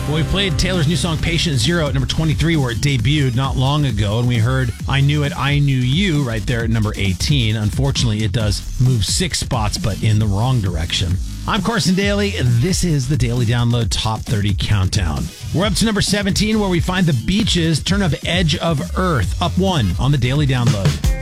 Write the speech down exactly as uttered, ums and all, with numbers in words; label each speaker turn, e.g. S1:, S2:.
S1: Well, we played Taylor's new song Patient Zero at number twenty-three, where it debuted not long ago, and we heard I Knew It, I Knew You right there at number eighteen. Unfortunately, it does move six spots, but in the wrong direction. I'm Carson Daly. This is the Daily Download Top thirty Countdown. We're up to number seventeen, where we find the Beaches' turn of Edge of Earth, up one on the Daily Download.